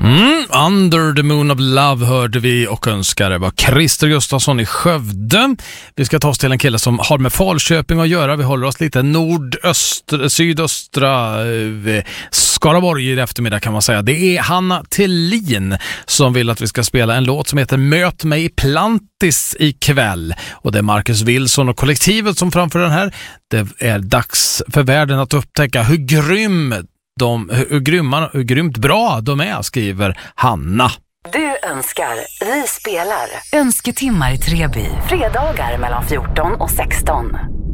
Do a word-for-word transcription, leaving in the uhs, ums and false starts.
Mm, Under the Moon of Love hörde vi och önskade var Christer Gustafsson i Skövde. Vi ska ta oss till en kille som har med Falköping att göra. Vi håller oss lite nordöstra, sydöstra eh, Skaraborg i eftermiddag kan man säga. Det är Hanna Tellin som vill att vi ska spela en låt som heter Möt mig i Plantis ikväll. Och det är Marcus Wilson och kollektivet som framför den här. Det är dags för världen att upptäcka hur grym de, hur, grymma, hur grymt bra de är, skriver Hanna. Du önskar, vi spelar. Önsketimmar i Treby. Fredagar mellan fjorton och sexton.